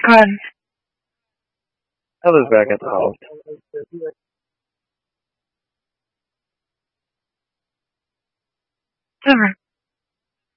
Gone. I was back at the house. Summer.